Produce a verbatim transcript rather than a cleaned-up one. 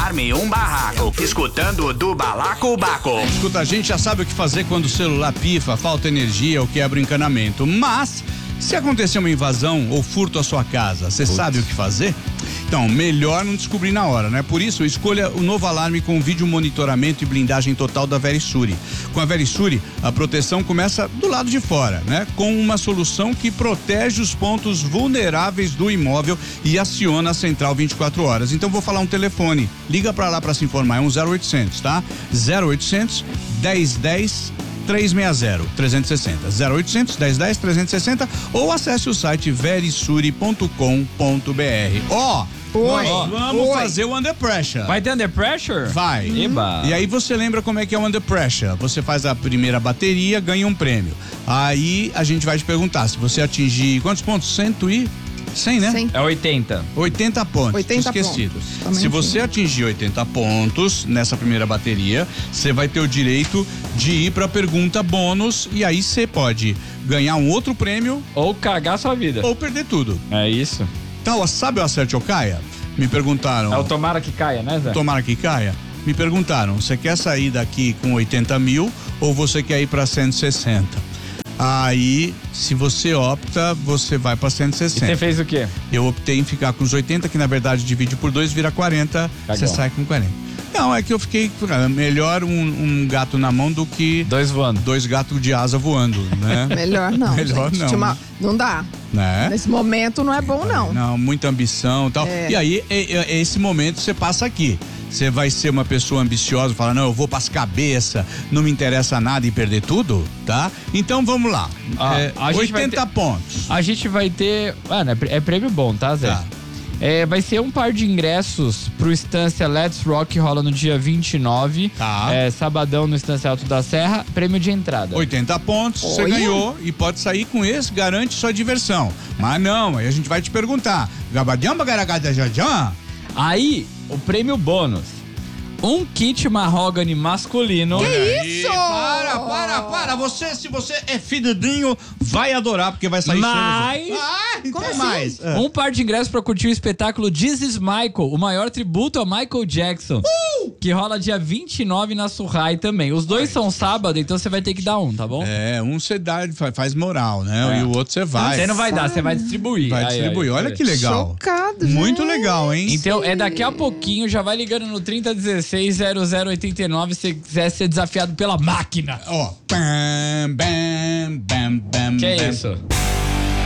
arme um barraco. Escutando do Balacobaco. Escuta, a gente já sabe o que fazer quando o celular pifa, falta energia ou quebra o encanamento. Mas, se acontecer uma invasão ou furto à sua casa, você sabe o que fazer? Então, melhor não descobrir na hora, né? Por isso, escolha o novo alarme com vídeo monitoramento e blindagem total da Verisure. Com a Verisure, a proteção começa do lado de fora, né? Com uma solução que protege os pontos vulneráveis do imóvel e aciona a central vinte e quatro horas. Então, vou falar um telefone. Liga pra lá pra se informar. É um zero oitocentos, tá? zero oitocentos, dez, dez, trezentos e sessenta, trezentos e sessenta, zero oitocentos, dez, dez, trezentos e sessenta ou acesse o site verisure ponto com ponto br. Ó, Oi. nós vamos Oi. fazer o Under Pressure. Vai ter Under Pressure? Vai. Eba. E aí você lembra como é que é o Under Pressure? Você faz a primeira bateria, ganha um prêmio. Aí a gente vai te perguntar se você atingir quantos pontos? Cento e cem, né? cem. É oitenta. oitenta pontos. oitenta esquecido. pontos. Também Se você atingir oitenta pontos nessa primeira bateria, você vai ter o direito de ir pra pergunta bônus e aí você pode ganhar um outro prêmio Ou cagar sua vida. ou perder tudo. É isso. Então, sabe o Acerte ou Caia? Me perguntaram. É o tomara que caia, né, Zé? Tomara que caia. Me perguntaram, você quer sair daqui com oitenta mil ou você quer ir pra cento e sessenta? Aí, se você opta, você vai pra cento e E sessenta. você fez o quê? Eu optei em ficar com os oitenta, que na verdade divide por dois, vira quarenta, Tá você bom. sai com quarenta. Não, é que eu fiquei, cara, melhor um, um gato na mão do que Dois voando. dois gatos de asa voando, né? Melhor não. Melhor gente. não. Tinha uma- Não dá. Né? Nesse momento não é bom, não. Não, muita ambição e tal. É. E aí, é, é, é esse momento você passa aqui. Você vai ser uma pessoa ambiciosa, fala, não, eu vou pras cabeças, não me interessa nada e perder tudo, tá? Então vamos lá. Ah, É, a gente vai oitenta ter- pontos. A gente vai ter. Mano, é prê- é prêmio bom, tá, Zé? Tá. É, vai ser um par de ingressos pro Estância Let's Rock, que rola no dia vinte e nove. Tá. É, sabadão no Estância Alto da Serra, prêmio de entrada. oitenta pontos, você Olha. ganhou e pode sair com esse, garante sua diversão. Mas não, aí a gente vai te perguntar. Gabadjamba, garagada, jajã? Aí, o prêmio bônus. Um kit mahogany masculino. isso? Para, para, para. Você, se você é fidedinho, vai adorar, porque vai sair Mas- solo. Ah, então Como assim? mais. Ah. Um par de ingressos pra curtir o espetáculo This is Michael, o maior tributo a Michael Jackson, que rola dia vinte e nove na Surrai também. Os dois são sábado, então você vai ter que dar um, tá bom? É, um você dá, fa- faz moral, né? É. E o outro você vai. Você não vai dar, você vai distribuir. Vai Aí, distribuir. aí, Olha aí. que legal. Chocado, Muito gente. legal, hein? Então, é daqui a pouquinho, já vai ligando no trinta dezesseis, zero zero oitenta e nove se quiser ser desafiado pela máquina. Ó. Bam, bam, bam, bam, Que é bam. isso?